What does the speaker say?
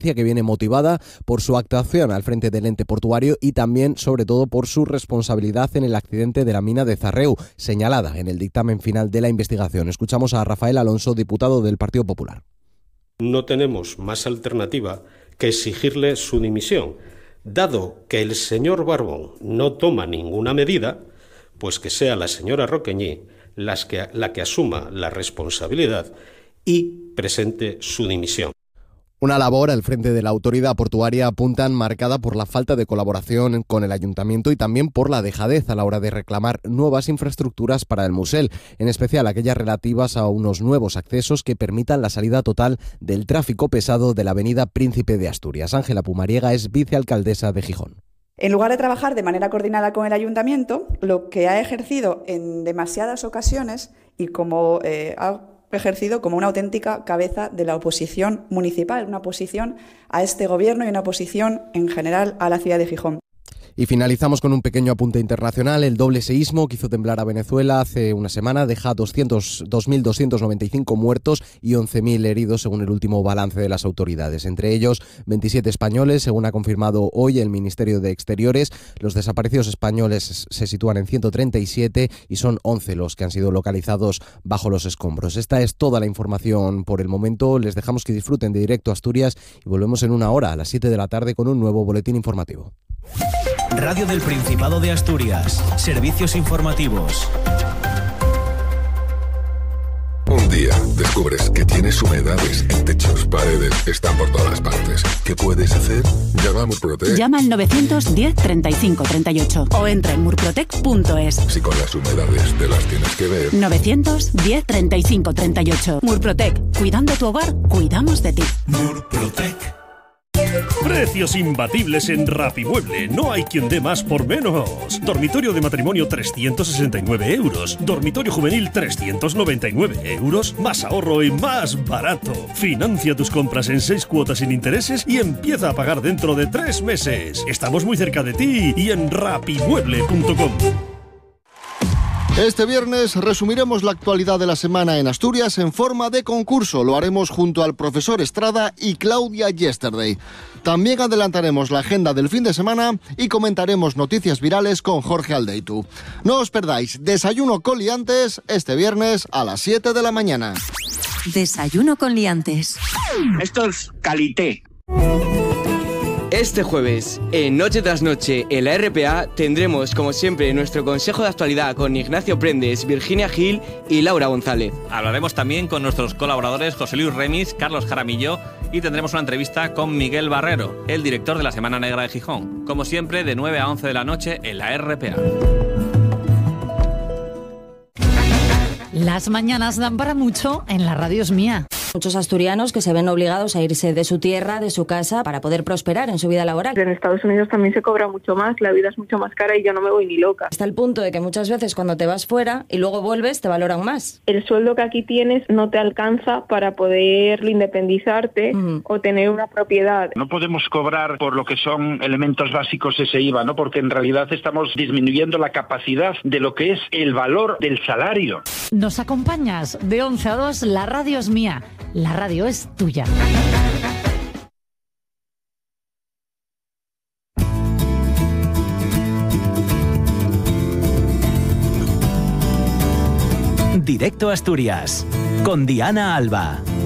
que viene motivada por su actuación al frente del ente portuario y también, sobre todo, por su responsabilidad en el accidente de la mina de Zarreu, señalada en el dictamen final de la investigación. Escuchamos a Rafael Alonso, diputado del Partido Popular. No tenemos más alternativa que exigirle su dimisión. Dado que el señor Barbón no toma ninguna medida, pues que sea la señora Roqueñi la que asuma la responsabilidad y presente su dimisión. Una labor al frente de la autoridad portuaria, apuntan, marcada por la falta de colaboración con el ayuntamiento y también por la dejadez a la hora de reclamar nuevas infraestructuras para el Musel, en especial aquellas relativas a unos nuevos accesos que permitan la salida total del tráfico pesado de la avenida Príncipe de Asturias. Ángela Pumariega es vicealcaldesa de Gijón. En lugar de trabajar de manera coordinada con el ayuntamiento, lo que ha ejercido en demasiadas ocasiones y como ha ejercido como una auténtica cabeza de la oposición municipal, una oposición a este gobierno y una oposición en general a la ciudad de Gijón. Y finalizamos con un pequeño apunte internacional. El doble seísmo que hizo temblar a Venezuela hace una semana deja 2.295 muertos y 11.000 heridos según el último balance de las autoridades. Entre ellos 27 españoles, según ha confirmado hoy el Ministerio de Exteriores. Los desaparecidos españoles se sitúan en 137 y son 11 los que han sido localizados bajo los escombros. Esta es toda la información por el momento. Les dejamos que disfruten de Directo Asturias y volvemos en una hora, a las 7 de la tarde, con un nuevo boletín informativo. Radio del Principado de Asturias. Servicios informativos. Un día descubres que tienes humedades en techos, paredes, están por todas partes. ¿Qué puedes hacer? Llama a Murprotec. Llama al 910 35 38 o entra en murprotec.es. Si con las humedades te las tienes que ver. 910 35 38. Murprotec. Cuidando tu hogar, cuidamos de ti. Murprotec. Precios imbatibles en Rapimueble. No hay quien dé más por menos. Dormitorio de matrimonio 369 euros. Dormitorio juvenil 399 euros. Más ahorro y más barato. Financia tus compras en 6 cuotas sin intereses y empieza a pagar dentro de 3 meses. Estamos muy cerca de ti y en rapimueble.com. Este viernes resumiremos la actualidad de la semana en Asturias en forma de concurso. Lo haremos junto al profesor Estrada y Claudia Yesterday. También adelantaremos la agenda del fin de semana y comentaremos noticias virales con Jorge Aldeitu. No os perdáis Desayuno con Liantes este viernes a las 7 de la mañana. Desayuno con Liantes. Esto es calité. Este jueves, en Noche tras Noche, en la RPA, tendremos, como siempre, nuestro consejo de actualidad con Ignacio Prendes, Virginia Gil y Laura González. Hablaremos también con nuestros colaboradores José Luis Remis, Carlos Jaramillo y tendremos una entrevista con Miguel Barrero, el director de la Semana Negra de Gijón. Como siempre, de 9 a 11 de la noche en la RPA. Las mañanas dan para mucho en la radio es mía. Muchos asturianos que se ven obligados a irse de su tierra, de su casa, para poder prosperar en su vida laboral. En Estados Unidos también se cobra mucho más, la vida es mucho más cara y yo no me voy ni loca. Hasta el punto de que muchas veces cuando te vas fuera y luego vuelves te valoran más. El sueldo que aquí tienes no te alcanza para poder independizarte o tener una propiedad. No podemos cobrar por lo que son elementos básicos ese IVA, ¿no? Porque en realidad estamos disminuyendo la capacidad de lo que es el valor del salario. Nos acompañas de 11 a 2, la radio es mía. La radio es tuya. Directo Asturias, con Diana Alba.